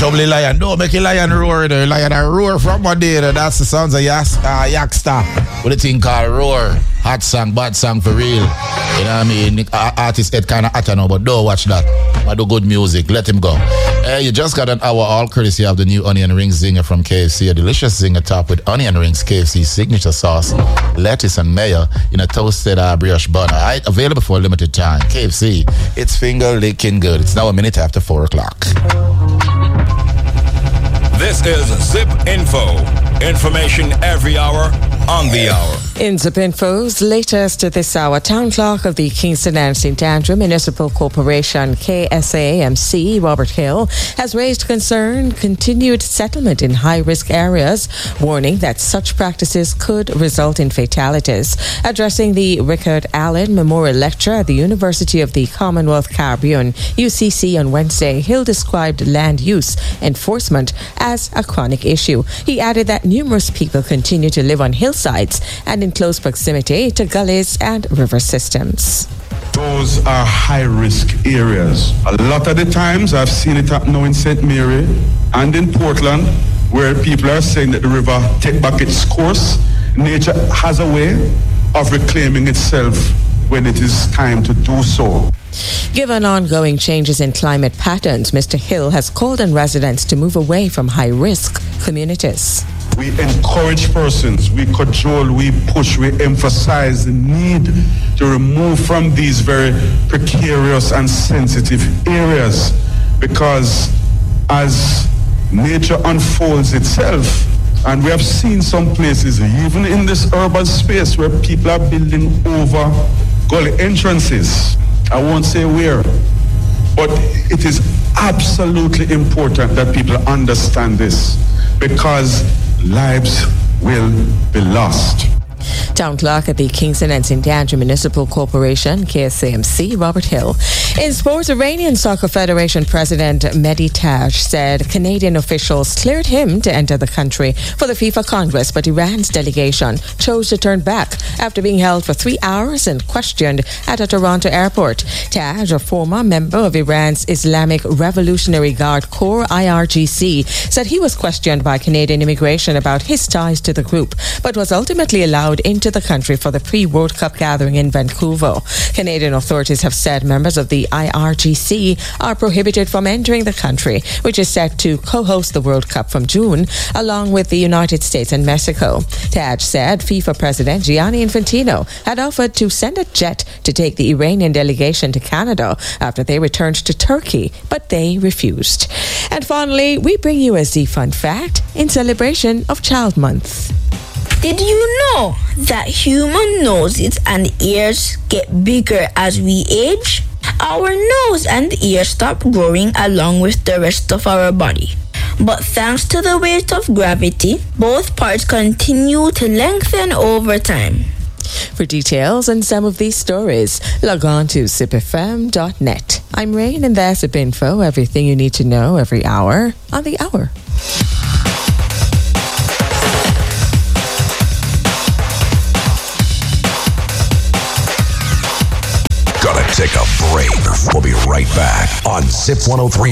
Trouble Lion. Don't make a lion roar there. Lion a roar from one day. That's the sounds of Yaksta. With a thing called Roar. Hot song, bad song for real. You know what I mean? Artist head kind of hot now, but don't watch that. I do good music. Let him go. You just got an hour all courtesy of the new onion ring zinger from KFC. A delicious zinger topped with onion rings, KFC signature sauce, lettuce and mayo in a toasted brioche bun. Right? Available for a limited time. KFC, it's finger licking good. It's now a minute after 4 o'clock. This is Zip Info. Information every hour, on the hour. In Zip Info's latest this hour, Town Clerk of the Kingston and St. Andrew Municipal Corporation, KSAMC, Robert Hill, has raised concern continued settlement in high-risk areas, warning that such practices could result in fatalities. Addressing the Rickard Allen Memorial Lecture at the University of the Commonwealth Caribbean, UCC, on Wednesday, Hill described land use enforcement as a chronic issue. He added that numerous people continue to live on hillsides and in close proximity to gullies and river systems. Those are high-risk areas. A lot of the times, I've seen it happen now in St. Mary and in Portland, where people are saying that the river take back its course. Nature has a way of reclaiming itself when it is time to do so. Given ongoing changes in climate patterns, Mr. Hill has called on residents to move away from high-risk communities. We encourage persons, we cajole, we push, we emphasize the need to remove from these very precarious and sensitive areas, because as nature unfolds itself, and we have seen some places, even in this urban space, where people are building over gully entrances. I won't say where, but it is absolutely important that people understand this, because lives will be lost. Town Clerk at the Kingston and St. Andrew Municipal Corporation, KSAMC, Robert Hill. In sports, Iranian Soccer Federation President Mehdi Taj said Canadian officials cleared him to enter the country for the FIFA Congress, but Iran's delegation chose to turn back after being held for 3 hours and questioned at a Toronto airport. Taj, a former member of Iran's Islamic Revolutionary Guard Corps, IRGC, said he was questioned by Canadian immigration about his ties to the group, but was ultimately allowed into the country for the pre-World Cup gathering in Vancouver. Canadian authorities have said members of the IRGC are prohibited from entering the country, which is set to co-host the World Cup from June, along with the United States and Mexico. Taj said FIFA President Gianni Infantino had offered to send a jet to take the Iranian delegation to Canada after they returned to Turkey, but they refused. And finally, we bring you a Z Fun Fact in celebration of Child Month. Did you know that human noses and ears get bigger as we age? Our nose and ears stop growing along with the rest of our body. But thanks to the weight of gravity, both parts continue to lengthen over time. For details on some of these stories, log on to zipfm.net. I'm Rain, and that's Zip Info, everything you need to know every hour on the hour. Take a break. We'll be right back on Zip 103.